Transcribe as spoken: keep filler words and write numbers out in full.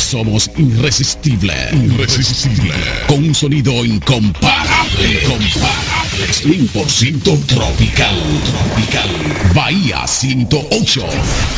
somos irresistibles. Irresistible. Con un sonido incomparable. Incomparable. cien por ciento tropical. Tropical. Bahía ciento ocho.